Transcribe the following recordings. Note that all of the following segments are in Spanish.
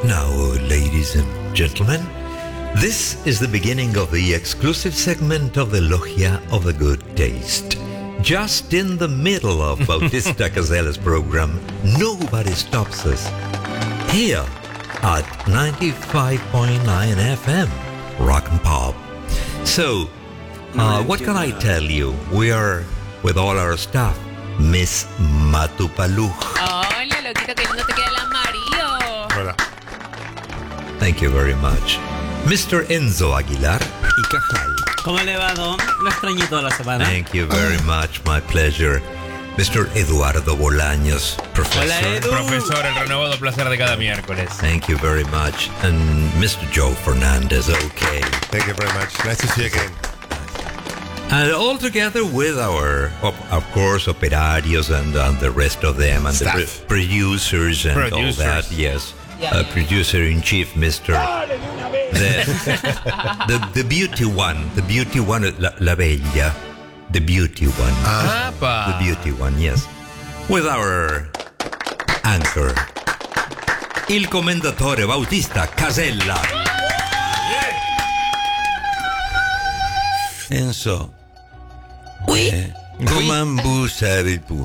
Now, ladies and gentlemen, this is the beginning of the exclusive segment of the Logia of the Good Taste. Just in the middle of Bautista Casella's program, nobody stops us. Here at 95.9 FM, Rock and Pop. So, what can I tell you? We are, with all our staff, Miss Matupaluj. Hola, loquito, que lindo te queda el amarillo. Hola. Thank you very much. Mr. Enzo Aguilar y Cajal. ¿Cómo le va, Don? Lo extrañé toda la semana. Thank you very much, my pleasure. Mr. Eduardo Bolaños, professor. Hola, Edu. Profesor, el renovado placer de cada miércoles. Thank you very much. And Mr. Joe Fernandez, okay. Thank you very much. Nice to see you again. And all together with our, of course, operarios and the rest of them, and Staff. the producers and all that, yes. Producer-in-chief, Mr. The beauty one, la bella, the beauty one. ¡Apa! The beauty one, yes. With our anchor, il commendatore Bautista Casella. Enzo. Comment vous savez-vous?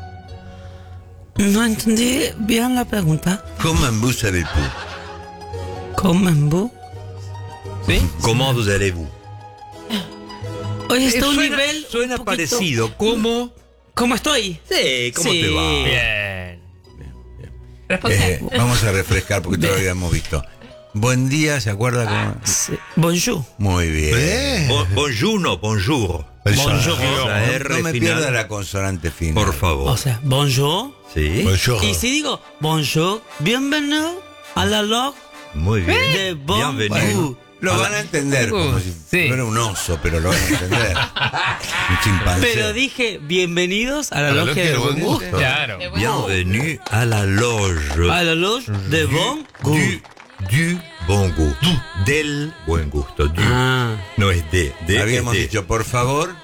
No entendí bien la pregunta. Comment vous savez-vous? ¿Cómo? ¿Sí? Comment vous allez-vous? Hoy está un Suena, nivel. suena un poquito- parecido. ¿Cómo? ¿Cómo estoy? Sí, ¿cómo Sí. te va? Bien. Vamos a refrescar porque todavía habíamos visto. Buen día, ¿se acuerda cómo? Sí. Bonjour. Muy bien. Bonjour, no, bonjour. Bonjour. La R No me final, pierda la consonante final. por favor. O sea, bonjour. Sí, Bonjour. Y si digo bonjour, bienvenido a la log muy bien. de Bon Bienvenido. Goût. Lo van a entender como si Sí. fuera un oso, pero lo van a entender. Un chimpancé. Pero dije bienvenidos a la A la logia de buen gusto. Claro. Bienvenue à la loge A la loge de Bon Goût. du bon goût. Del buen gusto. Du. Ah. No es de. Habíamos es de. dicho, por favor.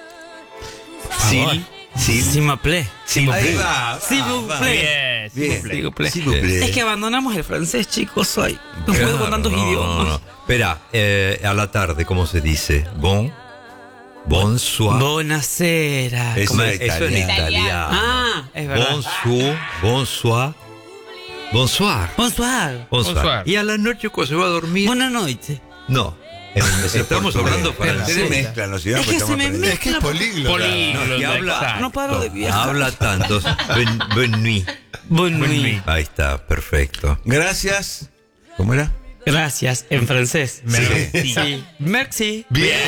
Sil. S'il me plaît. Ahí va. S'il vous plaît. Bien. Bien. S'il vous plaît. S'il vous plaît. Es que abandonamos el francés, chicos, hoy. No Claro, puedo con tantos idiomas. Espera, a la tarde, ¿cómo se dice? Bonsoir. Buonasera. Es- ¿Cómo Eso es? Eso en italiano. Ah, es verdad. Bonsoir. Bonsoir. Bonsoir. Bonsoir. Y a la noche cuando se va a dormir. Buenas noches. No. Estamos hablando Se francés. mezclan los idiomas. Es que porque se estamos me aprendiendo. Es que es políglota. Políglota, Y habla- exacto. No paro de viajar. Habla tantos. Bonne nuit. Bonne nuit. Ahí está, perfecto. Gracias. ¿Cómo era? Gracias, en francés. Merci. Sí. Merci.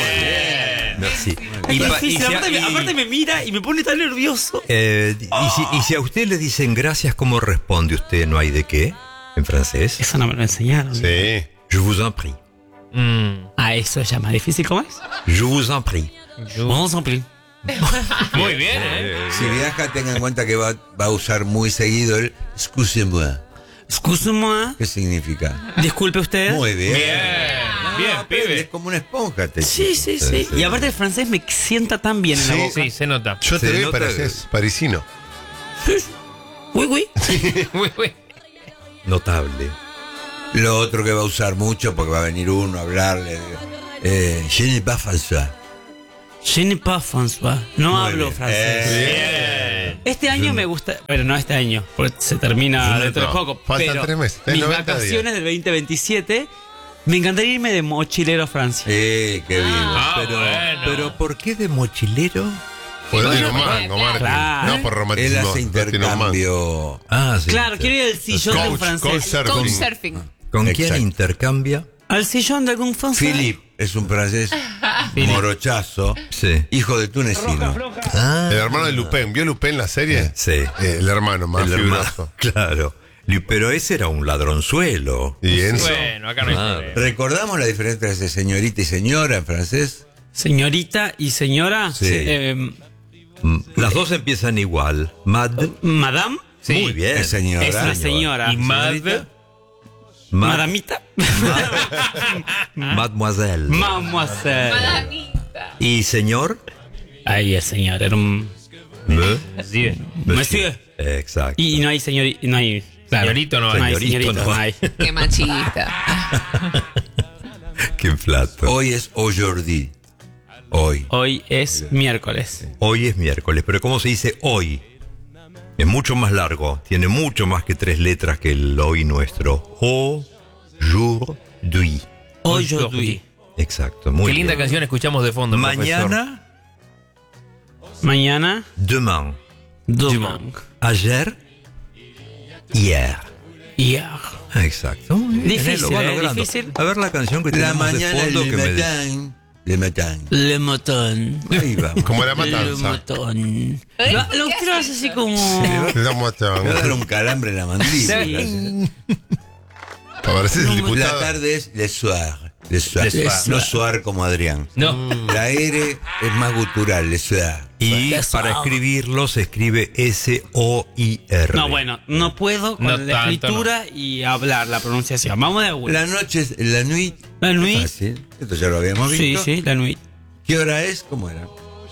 Merci. Es pa- difícil, si a- aparte me mira y me pone tan nervioso. y si a usted le dicen gracias, ¿cómo responde usted? ¿No hay de qué? En francés. Eso no me lo enseñaron. Sí. Je vous en prie. Ah, eso es más difícil, ¿cómo es? Je vous en prie. Vamos a ampliar. Muy bien, ¿eh? Si viaja, tenga en cuenta que va a usar muy seguido el excusez-moi. Excuse-moi. ¿Qué significa? Disculpe usted. Muy bien. Bien, Pero pibe. es como una esponja. Sí, sí, sí. Y aparte el francés me sienta tan bien en la Sí. boca. Sí, se nota. Yo te Se veo y nota- pareces parisino. Uy, uy. Uy. Notable. Lo otro que va a usar mucho, porque va a venir uno a hablarle. Je n'ai pas François. Je n'ai pas François. No Muy hablo bien. francés. Este año me gusta, pero no este año, porque se termina dentro de no, poco. faltan Pero 3 meses, mis 90 vacaciones del 2027, me encantaría irme de mochilero a Francia. Qué bien. Bueno. Pero ¿por qué de mochilero? Pues no tiene un mango, Martín. Claro. No por Él romanticismo. hace no tiene un mango. intercambio. Ah, sí. Claro, quiero ir al sillón de un francés. Couchsurfing. ¿Con quién Exacto. intercambia? Al sillón de algún francés. Philippe es un francés morochazo, Sí. hijo de tunecino. Ah, El hermano de Lupin. ¿Vio Lupin la serie? sí. El hermano más El hermano. fibroso. Claro. Pero ese era un ladronzuelo. Y Enzo. Bueno, acá no hay Ah, problema. ¿Recordamos la diferencia entre señorita y señora en francés? Señorita y señora. Sí. Las dos empiezan igual. Madame Sí. Muy bien. Es señora. es una señora. Y Mad. Madamita. Mademoiselle. Mademoiselle. Madamita. ¿Y señor? Ahí es señor, era un Me- Sí. monsieur. Exacto. Y no hay señor, no hay Claro. Señorito no hay. No hay, Señorito señorito, no no hay. Qué machista. Qué flato. Hoy es aujourd'hui. Hoy. Hoy es miércoles. Hoy es miércoles, pero ¿cómo se dice hoy? Es mucho más largo, tiene mucho más que 3 letras que el hoy nuestro. Aujourd'hui. Aujourd'hui. Exacto, muy Qué linda bien. canción escuchamos de fondo, profesor. Mañana, Mañana, demain. demain. Ayer, hier. Hier. Exacto. Muy bien, Difícil, lo va ¿eh? logrando. Difícil. A ver la canción que La tenemos de mañana fondo que me le matan. Le moton. Ahí vamos. Como la Le matanza. moton. Ay, Lo ¿qué quiero haces? así como. La Me va a matanza. dar un calambre en la mandíbula. Pareces el La diputado. tarde es le soir. Le soir. Le soir. No soir como Adrián. No. La R es más gutural, le soir. Y Eso. para escribirlo se escribe S-O-I-R. No, bueno, no puedo con No la tanto, escritura y hablar la pronunciación. Vamos de una. La noche es la nuit. La nuit. Fácil. Esto ya lo habíamos Sí, visto. sí, la nuit. ¿Qué hora es? ¿Cómo era?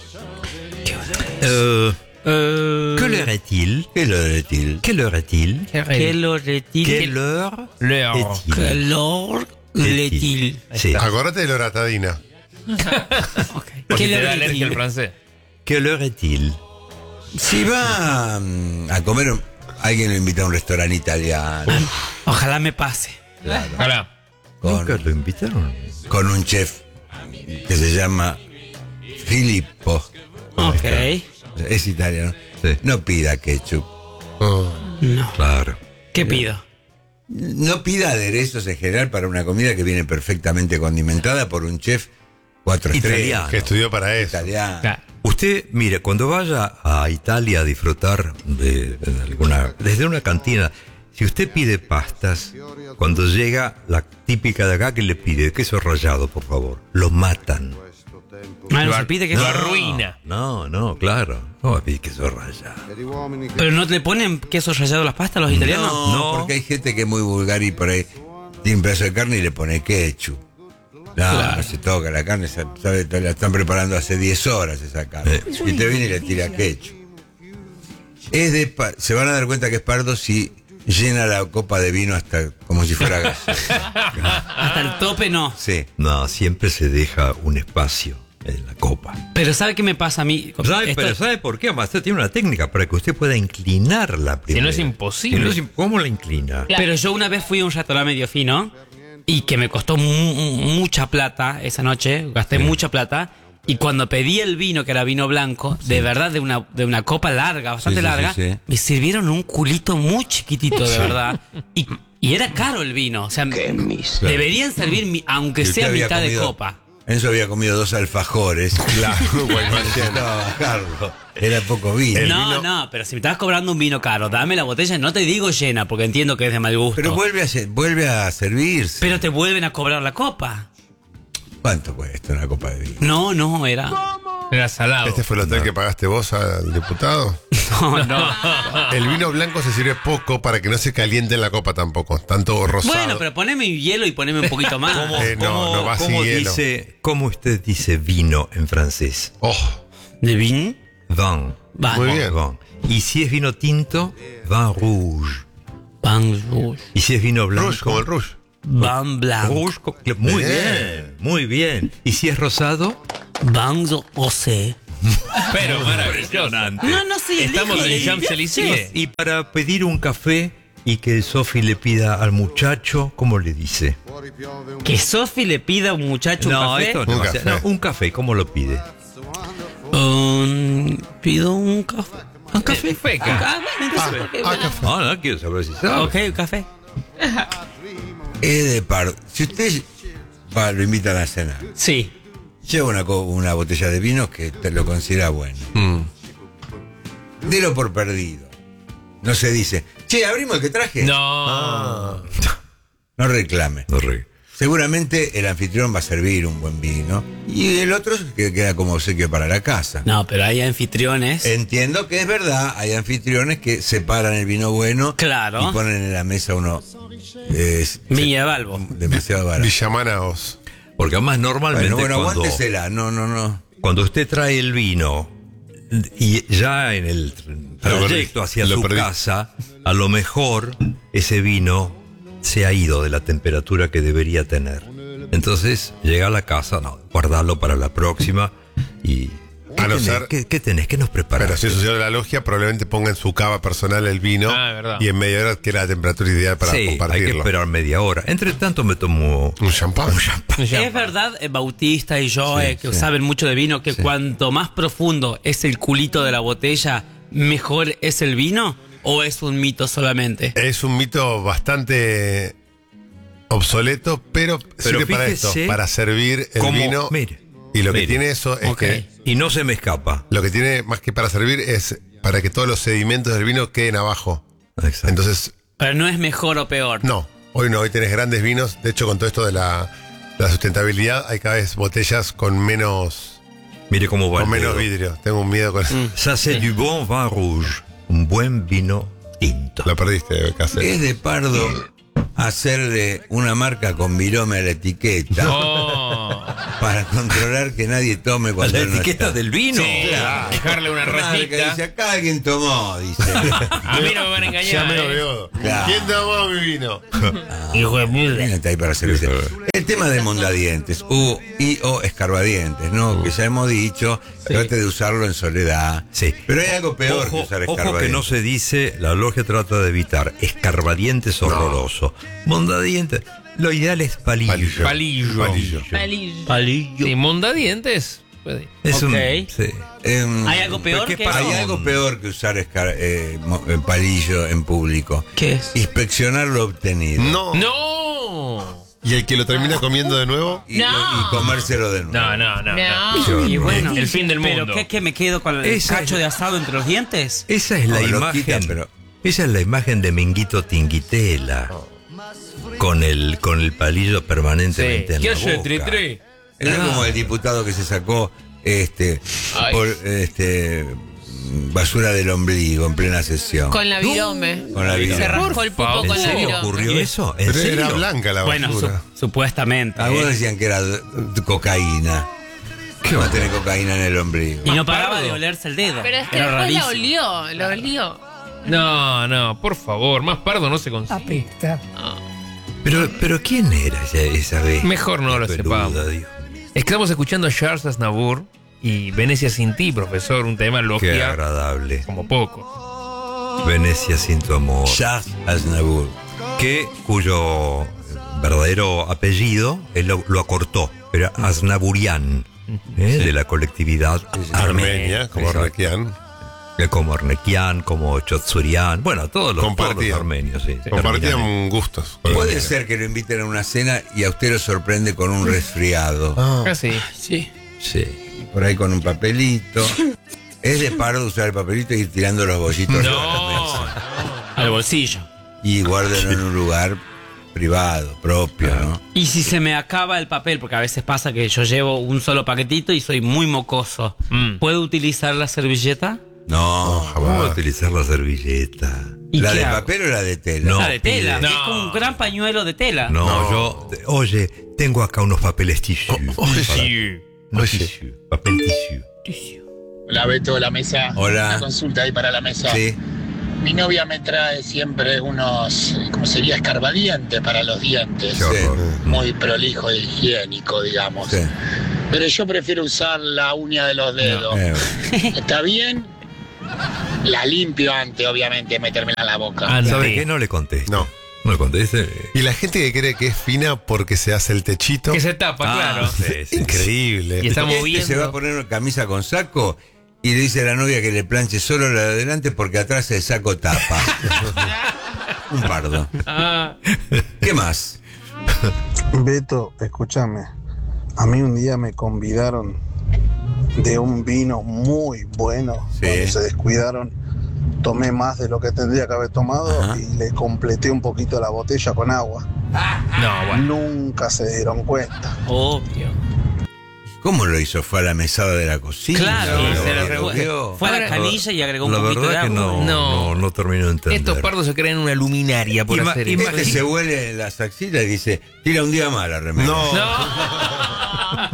¿Qué l'heure est-il? ¿Qué lo de Til? ¿Qué l'heure est-il? Que lo retire. ¿Qué l'heure Leo. est-il? Que lo retire. Sí. Acordate de la oratadina. Okay. Porque Que te lo da alergia el retire. francés. ¿Qué l'heure est-il? Si va a comer, alguien lo invita a un restaurante italiano Ojalá me pase. Ojalá. Nunca con, lo invitaron. con un chef que se llama Filippo. Ok. Es italiano. Sí. No pida ketchup. Oh. No. Claro. ¿Qué pido? No pida aderezos en general para una comida que viene perfectamente condimentada por un chef 4 Italiano. estrellas. Que estudió para eso. Italiano. Claro. Usted, mire, cuando vaya a Italia a disfrutar de alguna, desde una cantina, si usted pide pastas, cuando llega la típica de acá que le pide queso rallado, por favor, lo matan. Ah, no se pide que Lo arruina. No, claro. No va a pedir queso rallado. Pero no le ponen queso rallado a las pastas los italianos. No, No. porque hay gente que es muy vulgar y por ahí tiene un pedazo de carne y le pone ketchup. No, no se toca la carne, sabe, la están preparando hace 10 horas esa carne. Y te viene y le tira ketchup. Se van a dar cuenta que es pardo si llena la copa de vino hasta como si fuera gas. Hasta el tope no. Sí. No, siempre se deja un espacio en la copa. Pero ¿sabe qué me pasa a mí? ¿Sabe, Esto- pero ¿sabe por qué? Además, usted tiene una técnica para que usted pueda inclinarla primero. Si no es imposible. Si no es ¿Cómo la inclina? Claro. Pero yo una vez fui a un restaurante medio fino y que me costó mucha plata esa noche, gasté mucha plata. Y cuando pedí el vino, que era vino blanco, de verdad, de una copa larga, bastante Sí, sí, larga, sí, sí. me sirvieron un culito muy chiquitito, de verdad. Y era caro el vino. O sea, deberían servir, aunque Y usted sea había mitad de comido- copa. Enzo había comido 2 alfajores. Claro, bueno, Necesitaba bajarlo. Era poco vino. No, pero si me estás cobrando un vino caro, dame la botella, no te digo llena, porque entiendo que es de mal gusto. Pero vuelve a servirse. Pero te vuelven a cobrar la copa. ¿Cuánto cuesta una copa de vino? No, era. Era salado. ¿Este fue el hotel que pagaste vos al diputado? No. El vino blanco se sirve poco para que no se caliente en la copa tampoco. Tanto rosado. Bueno, pero poneme hielo y poneme un poquito más. No va sin hielo. ¿Cómo usted dice vino en francés? Oh, ¿De vin? Vin. Va. Muy bien. Vin. Y si es vino tinto, vin rouge. Pan rouge. Y si es vino blanco, rouge, como el rouge. Van blanc. rouge. Muy Bien. bien, muy bien. Y si es rosado, Van rosé. Pero maravilloso. No, sí. Estamos dije- en Champs-Élysées. y para pedir un café y que el Sofi le pida al muchacho, ¿cómo le dice? Que Sofi le pida a un muchacho un café. esto no. Un o sea, café. no, un café, ¿cómo lo pide? Pido un café. Un café. Feca. Ah, bueno, entonces, ¿por qué? No, quiero saber si sabe. Ok, un café. Es de pardo. Si usted lo invitan a cenar, Sí. lleva una botella de vino que te lo considera bueno. Delo por perdido. No se dice, che, abrimos el que traje. No. No reclame. No re- Seguramente el anfitrión va a servir un buen vino y el otro que queda como obsequio para la casa. No, pero hay anfitriones. Entiendo que es verdad, hay anfitriones que separan el vino bueno Claro. y ponen en la mesa uno Viña de Balbo. demasiado barato. Villamanaos. Porque además normalmente Bueno, cuando, aguántesela, no. cuando usted trae el vino y ya en el trayecto hacia lo su perdí. casa, a lo mejor ese vino se ha ido de la temperatura que debería tener. Entonces llega a la casa, no, guardalo para la próxima y... A no tenés? ser- ¿Qué tenés? ¿Qué nos Pero preparás? si es socio de la logia, probablemente ponga en su cava personal el vino Ah, es verdad. y en media hora que era la temperatura ideal para Sí, hay que compartirlo. esperar media hora. Entre tanto me tomo Un champán. Es verdad, Bautista y yo, Sí, que sí. saben mucho de vino, que Sí. cuanto más profundo es el culito de la botella, mejor es el vino, ¿o es un mito solamente? Es un mito bastante obsoleto, pero sirve para fíjese esto, para servir el cómo- vino. mire, y lo que mire. tiene eso es Ok. que y no se me escapa. lo que tiene más que para servir es para que todos los sedimentos del vino queden abajo. Exacto. Entonces, Pero no es mejor o peor. no, hoy no, hoy tenés grandes vinos. De hecho, con todo esto de la sustentabilidad, hay cada vez botellas con menos Mire cómo va. con el menos dedo. vidrio. Tengo un miedo con eso. Ça c'est du bon vin rouge. Un buen vino tinto. Lo perdiste, Cáceres. Es de pardo hacerle una marca con virome a la etiqueta No. para controlar que nadie tome A cuando la él no etiqueta está. del vino. Claro. Dejarle una Claro, que receta. dice, acá alguien tomó, dice. A mí no me van a Ya me engañar. lo ¿eh? veo. Claro. ¿Quién tomó mi vino? Hijo de puta. Mira, está ahí para servirse. El tema de mondadientes o escarbadientes, ¿no? Que ya hemos dicho, trate de usarlo en soledad. Sí. Pero hay algo peor que Ojo, usar ojo escarbadientes. que no se dice, la logia trata de evitar escarbadientes horroroso. Mondadientes, lo ideal es palillo. Palillo. Palillo. Palillo. Palillo. Sí, mondadientes. Puede. Es un, Ok. sí. ¿Hay algo peor ¿qué que pasa? Hay eso? algo peor que usar palillo en público. ¿Qué es? Inspeccionar lo obtenido. No. ¡No! ¿Y el que lo termina comiendo de nuevo? Y, No. y comérselo de nuevo. No. Y bueno, El fin del ¿pero mundo. qué me quedo con el Esa cacho es- de asado entre los dientes? Esa es la No, lo imagen. quita, pero- Esa es la imagen de Minguito Tinguitela. Con el palillo permanentemente en ¿Qué la hace boca. tri-tri? Era como el diputado que se sacó Ay. basura del ombligo en plena sesión. Con la virome. Con la virome. Se rascó el pupo favor. con ¿En la serio virome. ocurrió eso? ¿En Pero serio? era blanca la Bueno, basura. supuestamente. Algunos ¿eh? decían que era cocaína. ¿Qué va a tener cocaína en el ombligo? Y no Más paraba pardo. de olerse el dedo. Pero es que Era después lo rarísimo. olió, lo olió. No, por favor. Más pardo no se consigue. Pero ¿quién era esa vez? Mejor no lo Peluda, sepamos. Dios. Estamos escuchando a Charles Aznavour y Venecia sin ti, profesor. Un tema Qué logia agradable. como poco. Venecia sin tu amor. Charles Aznavour. Cuyo verdadero apellido él lo acortó. Era Aznavourian, de la colectividad Armenia, como Exacto. Arrequian. Como Arnequian, como Chotsurian, bueno, todos los Compartían. armenios, sí. terminan Compartían gustos. Puede ser que lo inviten a una cena y a usted lo sorprende con un resfriado. Casi. Sí. Sí. Por ahí con un papelito. Es de pardo usar el papelito y ir tirando los bollitos de la No. mesa. Al bolsillo. Y guárdenlo en un lugar privado, propio, ¿no? Y si se me acaba el papel, porque a veces pasa que yo llevo un solo paquetito y soy muy mocoso, ¿puedo utilizar la servilleta? No. ¿Cómo utilizar la servilleta? ¿Y ¿La qué de hago? papel o la de tela? No. La de tela. pide. Es como un gran pañuelo de tela. No, oye, tengo acá unos papeles tissue. Sí. No tissue, papel tissue. Hola Beto de la mesa. Hola. Una consulta ahí para la mesa. Sí. Mi novia me trae siempre unos, ¿cómo sería? Escarbadientes para los dientes. Qué horror. Muy prolijo e higiénico, digamos. Sí. Pero yo prefiero usar la uña de los dedos. ¿Está bien? La limpio antes, obviamente, de metérmela en la boca. Ande. ¿Sabe qué? No le conteste. No. No le conteste. Y la gente que cree que es fina porque se hace el techito. Que se tapa, claro. sí, sí. Increíble. Y está Este moviendo. se va a poner una camisa con saco y le dice a la novia que le planche solo la de adelante porque atrás el saco tapa. Un pardo. Ah, ¿Qué más? Beto, escúchame. A mí un día me convidaron de un vino muy bueno. Sí. Cuando se descuidaron, tomé más de lo que tendría que haber tomado Ajá. y le completé un poquito la botella con agua. no, bueno. Nunca se dieron cuenta. Obvio. ¿Cómo lo hizo? ¿Fue a la mesada de la cocina? Claro, ¿Lo se lo recogió? revolvió. Fue a la canilla y agregó un La poquito de verdad que agua. no termino de entender. Estos pardos se creen una luminaria por Ima- hacer ima- eso. Este se huele las axilas y dice, tira un día más la remera. No.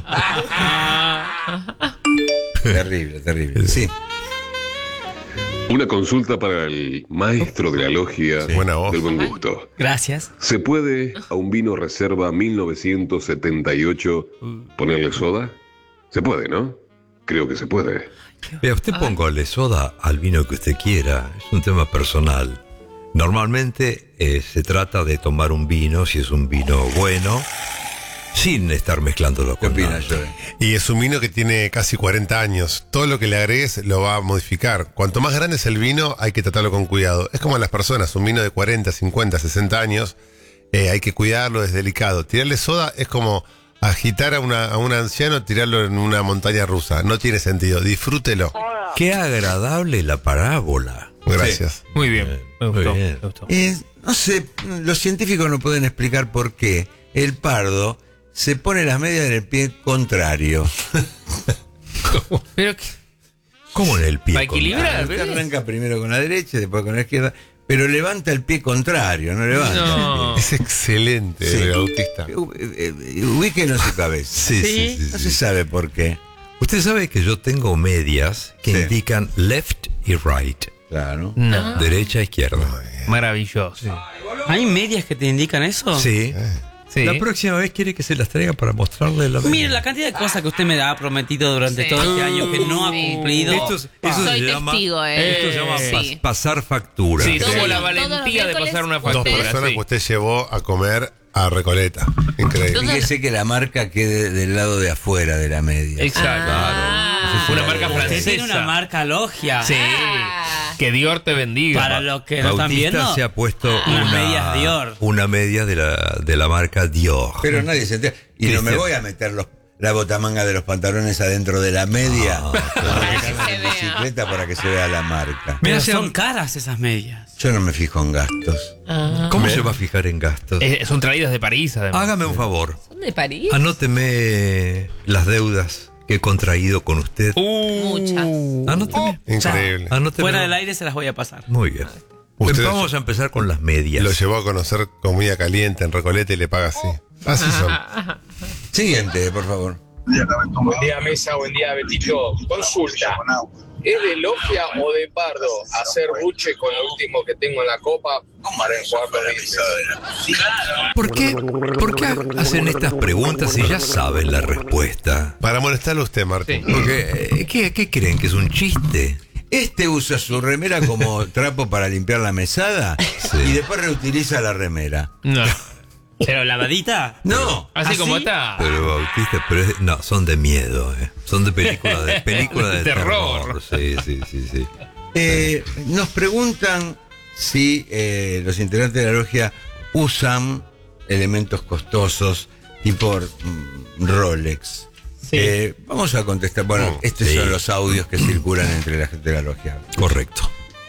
Terrible, terrible. Sí. Una consulta para el maestro de la logia Buena voz. del buen gusto. Gracias. ¿Se puede a un vino reserva 1978 ponerle soda? Se puede, ¿no? Creo que se puede. Vea, usted póngale soda al vino que usted quiera. Es un tema personal. Normalmente se trata de tomar un vino, si es un vino bueno, sin estar mezclándolo ¿Qué con nada. opinas, Joey? Y es un vino que tiene casi 40 años. Todo lo que le agregues lo va a modificar. Cuanto más grande es el vino, hay que tratarlo con cuidado. Es como las personas, un vino de 40, 50, 60 años, hay que cuidarlo, es delicado. Tirarle soda es como agitar a un anciano, tirarlo en una montaña rusa. No tiene sentido, disfrútelo. Qué agradable la parábola. Gracias. Muy bien. Me Muy gustó. bien. Me gustó. No sé, los científicos no pueden explicar por qué el pardo se pone las medias en el pie contrario. Pero ¿Cómo en el pie? para equilibrar, Usted ¿ves? arranca primero con la derecha, después con la izquierda, pero levanta el pie contrario, no levanta No. Es excelente Sí. el autista. el pie. Ubíquenos su cabeza. Sí, sí, sí, No sí. se sabe por qué. Usted sabe que yo tengo medias que Sí. indican left y right. Claro. No. Derecha, izquierda. Maravilloso. ¿Hay medias que te indican eso? Sí. Sí. La próxima vez quiere que se las traiga para mostrarle la Mire, la cantidad de cosas que usted me ha prometido durante Sí. todo este año que no ha Sí. cumplido. Eso Soy se llama, testigo, esto se llama Sí. pasar factura. Sí, Todos tuvo la los- todos los valentía de miércoles pasar una Dos factura. personas sí. que usted llevó a comer a Recoleta. Increíble. Fíjese que la marca quede del lado de afuera de la media. Exacto. Ah. Una marca Usted francesa. tiene una marca logia. Sí. Que Dios te bendiga. Para los que no están Bautista viendo. se ha puesto unas medias Dior. una media de la marca Dior. Pero nadie se entera. Y no me Cristian. voy a meter la botamanga de los pantalones adentro de la media. Para que se En vea. bicicleta para que se vea la marca. Pero Mira, son caras esas medias. Yo no me fijo en gastos. ¿Cómo se va a fijar en gastos? Son traídas de París, además. Hágame un favor. ¿Son de París? Anóteme las deudas que he contraído con usted. Muchas. Anóteme. Increíble. Anóteme. Fuera del aire se las voy a pasar. Muy bien. Usted Vamos a empezar con las medias. Lo llevó a conocer comida caliente en Recoleta y le paga así. Así son. Siguiente, por favor. Buen día, Mesa, buen día, Betito. Consulta. ¿Es de logia o de pardo hacer buche con lo último que tengo en la copa para enjuagar los dientes? ¿Por qué hacen estas preguntas si ya saben la respuesta? Para molestarlo a usted, Martín. Porque, ¿qué creen? ¿Que es un chiste? Este usa su remera como trapo para limpiar la mesada y después reutiliza la remera. No. ¿Pero lavadita? No. Así ¿Ah, como sí? está. Pero Bautista, no, son de miedo, Son de película de De terror. terror. Sí. Nos preguntan si los integrantes de la logia usan elementos costosos tipo Rolex. Sí. Vamos a contestar. Bueno, estos sí. son los audios que circulan entre la gente de la logia. Correcto.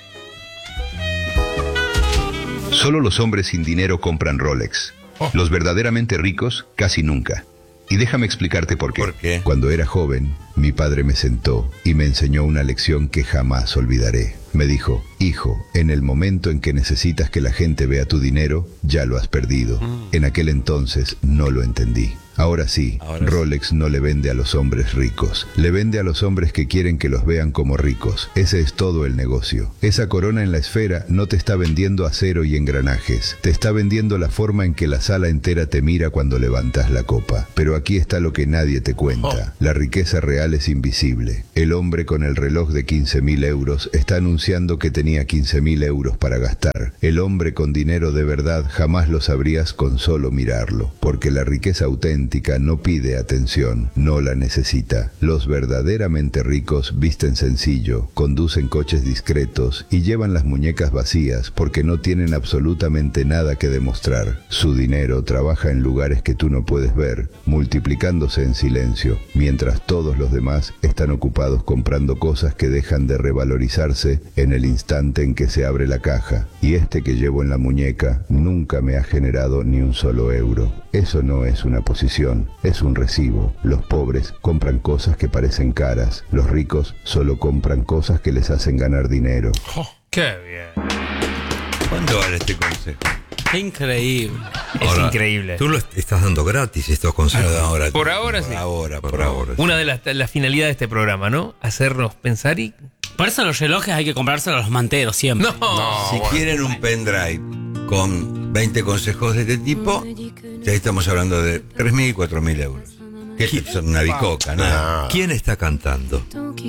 Solo los hombres sin dinero compran Rolex. Los verdaderamente ricos casi nunca. Y déjame explicarte por qué. ¿Por qué? Cuando era joven, mi padre me sentó y me enseñó una lección que jamás olvidaré. Me dijo, hijo, en el momento en que necesitas que la gente vea tu dinero, ya lo has perdido. En aquel entonces no lo entendí. Ahora sí, Rolex no le vende a los hombres ricos, le vende a los hombres que quieren que los vean como ricos. Ese es todo el negocio. Esa corona en la esfera no te está vendiendo acero y engranajes, te está vendiendo la forma en que la sala entera te mira cuando levantas la copa. Pero aquí está lo que nadie te cuenta. La riqueza real es invisible. El hombre con el reloj de 15.000 euros está anunciando que tenía 15.000 euros para gastar. El hombre con dinero de verdad jamás lo sabrías con solo mirarlo, porque la riqueza auténtica no pide atención, no la necesita. Los verdaderamente ricos visten sencillo, conducen coches discretos y llevan las muñecas vacías porque no tienen absolutamente nada que demostrar. Su dinero trabaja en lugares que tú no puedes ver, multiplicándose en silencio, mientras todos los demás están ocupados comprando cosas que dejan de revalorizarse en el instante en que se abre la caja. Y este que llevo en la muñeca nunca me ha generado ni un solo euro. Eso no es una posición, es un recibo. Los pobres compran cosas que parecen caras. Los ricos solo compran cosas que les hacen ganar dinero. Qué bien. ¿Cuánto vale este consejo? Qué increíble. Es increíble. Tú lo estás dando gratis estos consejos. Ahora, Por ahora sí. Por ahora. Una de las finalidades de este programa, ¿no? Hacernos pensar y Por eso los relojes hay que comprárselos a los manteros siempre. Si quieren un pendrive con 20 consejos de este tipo, ya estamos hablando de 3.000 y 4.000 euros. Que son una bicoca, ¿no? ¿Quién está cantando?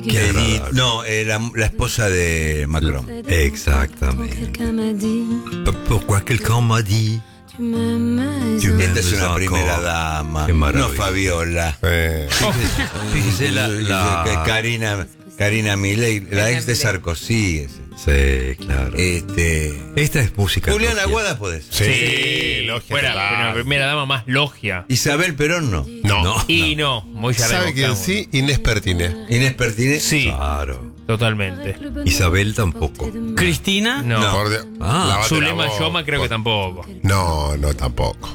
La esposa de Macron. Exactamente. Pourquoi quelqu'un m'a dit. Esta es una primera dama, no Fabiola. Fíjese Karina Milei, la ex de Sarkozy. Sí, claro. Esta es música. Julián Aguada puede ser. Sí, logia. Fuera la primera dama más logia. Isabel Perón no. No, muy ya ¿Sabe quién sí? Inés Pertine. Inés Pertine. Sí. Claro. Totalmente. Isabel tampoco. ¿Cristina? No. Por Dios. Lávate Zulema la boca. Yoma creo que tampoco. No, tampoco.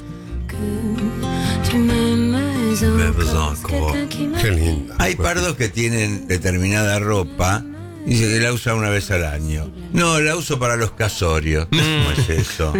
Qué linda. Hay pardos que tienen determinada ropa y dice que la usa una vez al año. No, la uso para los casorios. ¿Cómo es eso?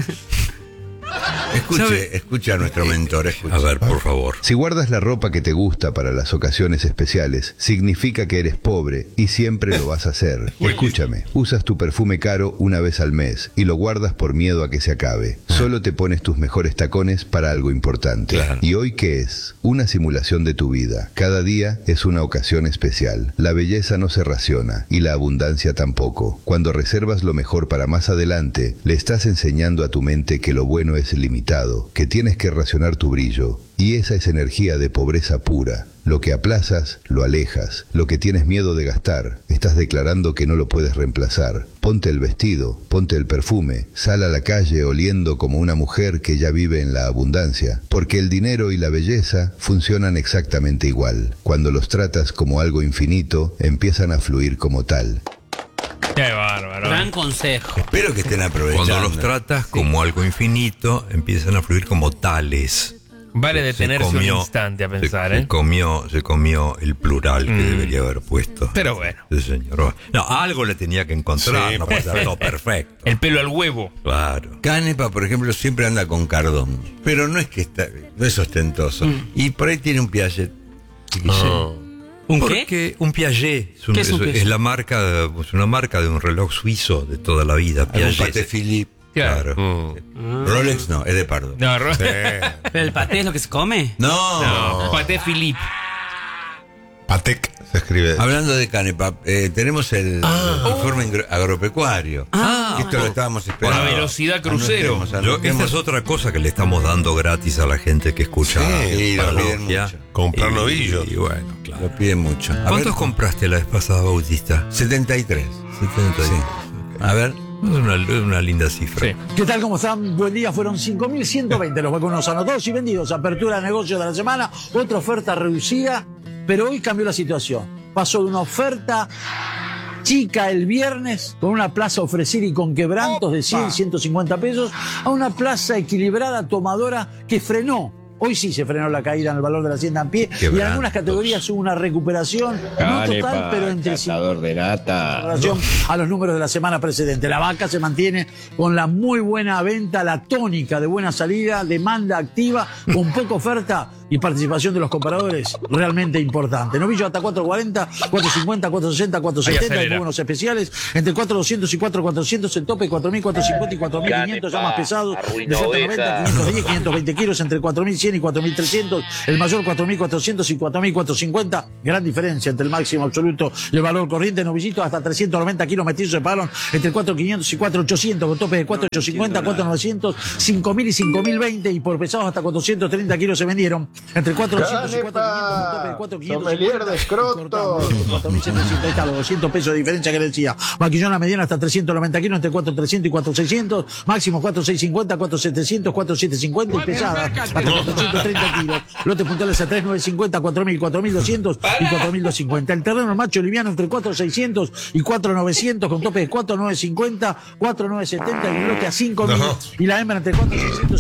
Escuche a nuestro mentor. Escuche. A ver, por favor. Si guardas la ropa que te gusta para las ocasiones especiales, significa que eres pobre y siempre lo vas a hacer. Escúchame, usas tu perfume caro una vez al mes y lo guardas por miedo a que se acabe. Solo te pones tus mejores tacones para algo importante. Claro. ¿Y hoy qué es? Una simulación de tu vida. Cada día es una ocasión especial. La belleza no se raciona y la abundancia tampoco. Cuando reservas lo mejor para más adelante, le estás enseñando a tu mente que lo bueno es limitado, que tienes que racionar tu brillo, y esa es energía de pobreza pura. Lo que aplazas, lo alejas. Lo que tienes miedo de gastar, estás declarando que no lo puedes reemplazar. Ponte el vestido, ponte el perfume, sal a la calle oliendo como una mujer que ya vive en la abundancia, porque el dinero y la belleza funcionan exactamente igual. Cuando los tratas como algo infinito, empiezan a fluir como tal. Qué bárbaro. Gran consejo. Espero que estén aprovechando. Cuando los tratas como algo infinito, empiezan a fluir como tales. Vale detenerse un instante a pensar, se comió el plural que debería haber puesto. Pero bueno. Sí, señor. No, algo le tenía que encontrar, Sí, no puede ser todo perfecto. El pelo al huevo. Claro. Canepa, por ejemplo, siempre anda con cardón. Pero no es ostentoso. Y por ahí tiene un Piaget. ¿Un Porque qué? un Piaget ¿Qué es un Piaget? es una marca de un reloj suizo de toda la vida. Algún Piaget. Patek Philippe. Claro. Rolex no, es de Pardo. No, ¿Pero el paté es lo que se come? No. Patek Philippe. Patek se escribe. Hablando de Canepa, tenemos el informe agropecuario. Esto lo estábamos esperando. La velocidad crucero. Esta es otra cosa que le estamos dando gratis a la gente que escucha. Sí, lo piden Paralogia. mucho. Comprar novillos. Y bueno, claro. Lo piden mucho. A ¿Cuántos ver, compraste la vez pasada, Bautista? 73. 70. Sí. A ver. Es una linda cifra. Sí. ¿Qué tal? ¿Cómo están? Buen día. Fueron 5.120 los vacunos anotados y vendidos. Apertura de negocios de la semana. Otra oferta reducida. Pero hoy cambió la situación. Pasó de una oferta chica el viernes con una plaza ofrecida y con quebrantos de 100, 150 pesos a una plaza equilibrada, tomadora, que frenó. Hoy sí se frenó la caída en el valor de la hacienda en pie y en algunas categorías hubo una recuperación, no total, pero entre de nata. en relación a los números de la semana precedente. La vaca se mantiene con la muy buena venta, la tónica de buena salida, demanda activa, con poca oferta y participación de los compradores realmente importante. Novillo hasta 4.40, 4.50, 4.60, 4.70, hay algunos especiales entre 4.200 y 4.400, el tope 4.450 y 4.500, ya más pesado, de 190, 510, 520 kilos, entre 4.100 y 4.300, el mayor 4.400 y 4.450, gran diferencia entre el máximo absoluto y el valor corriente. Novillito hasta 390 kilos metidos se pagaron entre 4.500 y 4.800, con tope de 4.850, 4.900, 5.000 y 5.020, y por pesados hasta 430 kilos se vendieron entre 4.200 y 4.500, con tope de 4.500. Sommelier de escroto. 4.700, ahí está, los 200 pesos de diferencia que le decía. Vaquillona mediana hasta 390 kilos, entre 4.300 y 4.600, máximo 4.650, 4.700, 4.750 y pesada hasta 430 kilos. Lotes puntuales a 3.950, 4.000, 4.200 y 4.250. El terreno macho liviano entre 4.600 y 4.900, con tope de 4.950, 4.970 y el lote a 5.000. Y la hembra entre 4.600